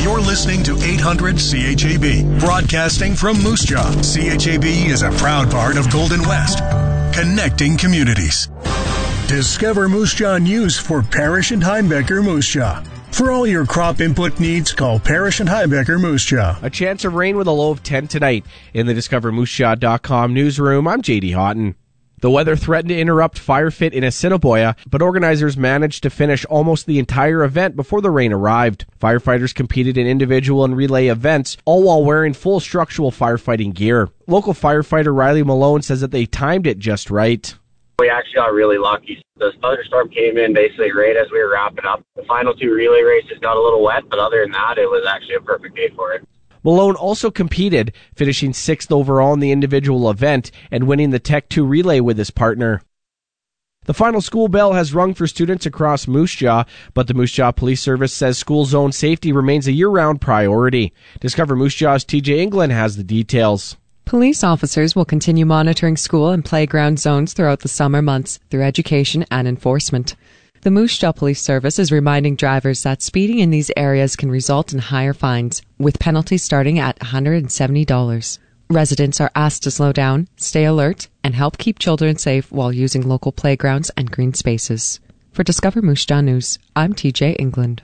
You're listening to 800 CHAB, broadcasting from Moose Jaw. CHAB is a proud part of Golden West, connecting communities. Discover Moose Jaw News for Parrish and Heimbecker Moose Jaw. For all your crop input needs, call Parrish and Heimbecker Moose Jaw. A chance of rain with a low of 10 tonight. In the DiscoverMooseJaw.com newsroom, I'm J.D. Houghton. The weather threatened to interrupt Fire Fit in Assiniboia, but organizers managed to finish almost the entire event before the rain arrived. Firefighters competed in individual and relay events, all while wearing full structural firefighting gear. Local firefighter Riley Malone says that they timed it just right. We actually got really lucky. The thunderstorm came in basically right as we were wrapping up. The final two relay races got a little wet, but other than that, it was actually a perfect day for it. Malone also competed, finishing 6th overall in the individual event and winning the Tech 2 relay with his partner. The final school bell has rung for students across Moose Jaw, but the Moose Jaw Police Service says school zone safety remains a year-round priority. Discover Moose Jaw's TJ England has the details. Police officers will continue monitoring school and playground zones throughout the summer months through education and enforcement. The Moose Jaw Police Service is reminding drivers that speeding in these areas can result in higher fines, with penalties starting at $170. Residents are asked to slow down, stay alert, and help keep children safe while using local playgrounds and green spaces. For Discover Moose Jaw News, I'm TJ England.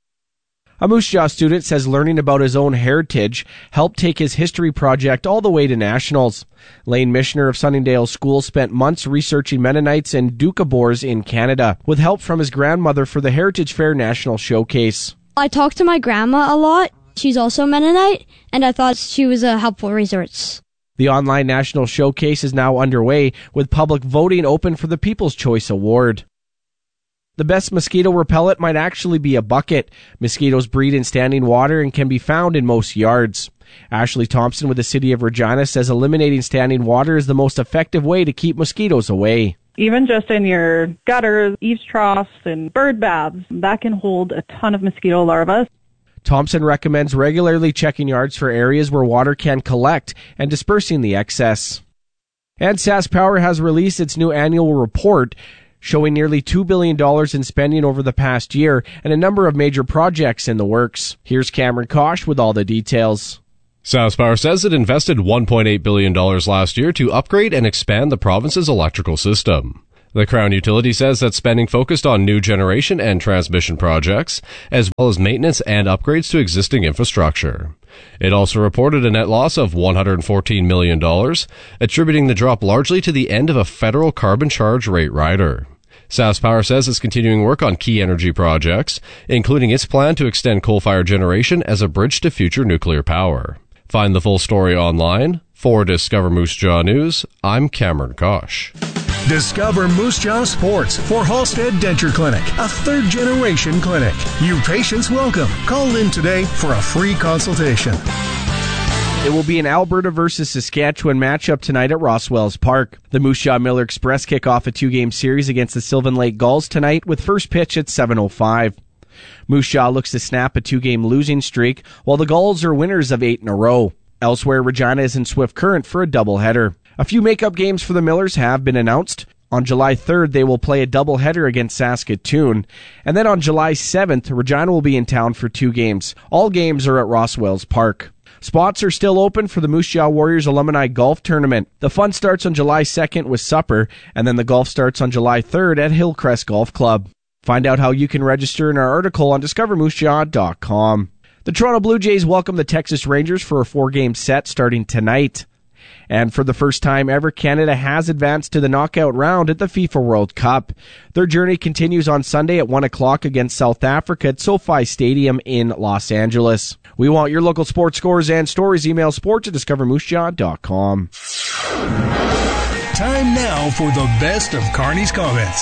A Moose Jaw student says learning about his own heritage helped take his history project all the way to nationals. Lane Mishner of Sunningdale School spent months researching Mennonites and Doukhobors in Canada, with help from his grandmother for the Heritage Fair National Showcase. I talked to my grandma a lot. She's also Mennonite, and I thought she was a helpful resource. The online National Showcase is now underway, with public voting open for the People's Choice Award. The best mosquito repellent might actually be a bucket. Mosquitoes breed in standing water and can be found in most yards. Ashley Thompson with the City of Regina says eliminating standing water is the most effective way to keep mosquitoes away. Even just in your gutters, eaves troughs, and bird baths, that can hold a ton of mosquito larvae. Thompson recommends regularly checking yards for areas where water can collect and dispersing the excess. And SaskPower has released its new annual report, showing nearly $2 billion in spending over the past year and a number of major projects in the works. Here's Cameron Kosh with all the details. SaskPower says it invested $1.8 billion last year to upgrade and expand the province's electrical system. The Crown Utility says that spending focused on new generation and transmission projects, as well as maintenance and upgrades to existing infrastructure. It also reported a net loss of $114 million, attributing the drop largely to the end of a federal carbon charge rate rider. SaskPower says it's continuing work on key energy projects, including its plan to extend coal-fired generation as a bridge to future nuclear power. Find the full story online. For Discover Moose Jaw News, I'm Cameron Kosh. Discover Moose Jaw Sports for Halstead Denture Clinic, a third-generation clinic. You patients welcome. Call in today for a free consultation. It will be an Alberta versus Saskatchewan matchup tonight at Roswells Park. The Moose Jaw Miller Express kick off a two-game series against the Sylvan Lake Gulls tonight with first pitch at 7:05. Moose Jaw looks to snap a two-game losing streak, while the Gulls are winners of 8 in a row. Elsewhere, Regina is in Swift Current for a doubleheader. A few makeup games for the Millers have been announced. On July 3rd, they will play a doubleheader against Saskatoon. And then on July 7th, Regina will be in town for 2 games. All games are at Roswells Park. Spots are still open for the Moose Jaw Warriors Alumni Golf Tournament. The fun starts on July 2nd with supper, and then the golf starts on July 3rd at Hillcrest Golf Club. Find out how you can register in our article on DiscoverMooseJaw.com. The Toronto Blue Jays welcome the Texas Rangers for a 4-game set starting tonight. And for the first time ever, Canada has advanced to the knockout round at the FIFA World Cup. Their journey continues on Sunday at 1 o'clock against South Africa at SoFi Stadium in Los Angeles. We want your local sports scores and stories. Email sports@discovermoosejaw.com. Time now for the best of Carney's comments.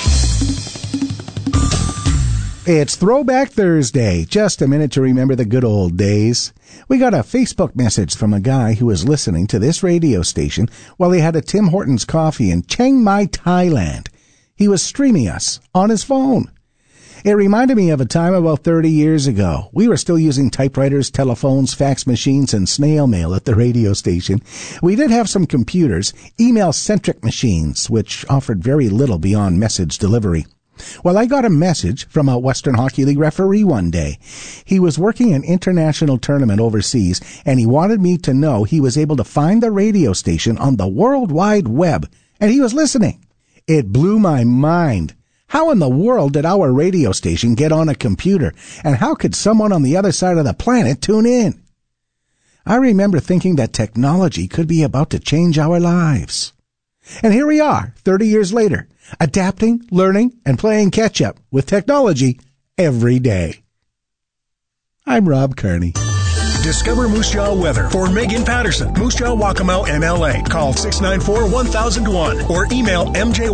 It's Throwback Thursday. Just a minute to remember the good old days. We got a Facebook message from a guy who was listening to this radio station while he had a Tim Hortons coffee in Chiang Mai, Thailand. He was streaming us on his phone. It reminded me of a time about 30 years ago. We were still using typewriters, telephones, fax machines, and snail mail at the radio station. We did have some computers, email-centric machines, which offered very little beyond message delivery. Well, I got a message from a Western Hockey League referee one day. He was working an international tournament overseas, and he wanted me to know he was able to find the radio station on the World Wide Web, and he was listening. It blew my mind. How in the world did our radio station get on a computer, and how could someone on the other side of the planet tune in? I remember thinking that technology could be about to change our lives. And here we are, 30 years later, adapting, learning, and playing catch-up with technology every day. I'm Rob Kearney. Discover Moose Jaw weather for Megan Patterson, Moose Jaw Waccamaw MLA. Call 694-1001 or email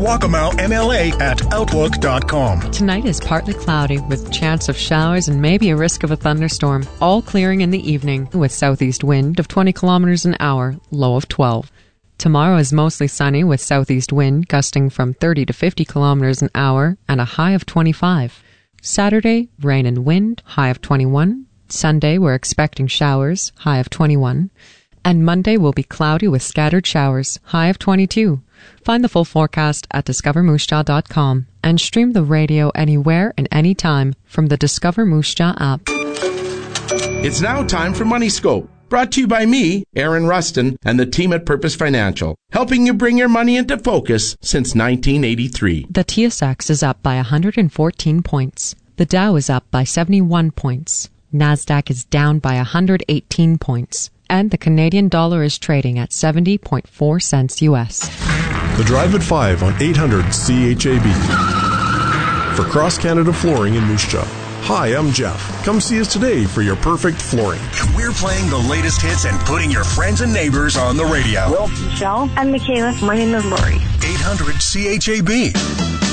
mjwackamowmla@outlook.com. Tonight is partly cloudy with chance of showers and maybe a risk of a thunderstorm, all clearing in the evening with southeast wind of 20 kilometers an hour, low of 12. Tomorrow is mostly sunny with southeast wind gusting from 30 to 50 kilometers an hour and a high of 25. Saturday, rain and wind, high of 21. Sunday, we're expecting showers, high of 21. And Monday will be cloudy with scattered showers, high of 22. Find the full forecast at discovermoosejaw.com and stream the radio anywhere and anytime from the Discover Moose Jaw app. It's now time for Money Scope. Brought to you by me, Aaron Rustin, and the team at Purpose Financial, helping you bring your money into focus since 1983. The TSX is up by 114 points. The Dow is up by 71 points. NASDAQ is down by 118 points. And the Canadian dollar is trading at 70.4 cents U.S. The Drive at 5 on 800 CHAB. For Cross Canada Flooring in Moose Jaw. Hi, I'm Jeff. Come see us today for your perfect flooring. We're playing the latest hits and putting your friends and neighbors on the radio. Michelle. I'm Michaela. My name is Lori. 800 CHAB.